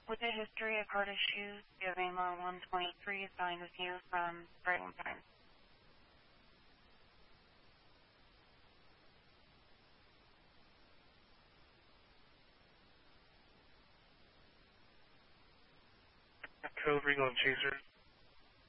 With a history of heart issues, you have AMA 123 assigned with you from Brigantine. Cove Regal and Chaser.